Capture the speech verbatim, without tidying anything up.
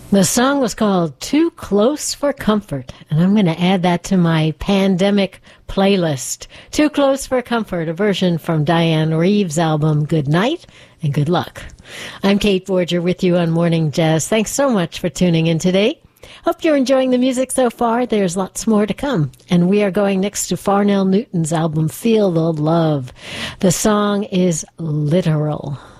The song was called Too Close for Comfort, and I'm going to add that to my pandemic playlist. Too Close for Comfort, a version from Diane Reeves' album Good Night and Good Luck. I'm Kate Borger with you on Morning Jazz. Thanks so much for tuning in today. Hope you're enjoying the music so far. There's lots more to come. And we are going next to Farnell Newton's album Feel the Love. The song is Literal.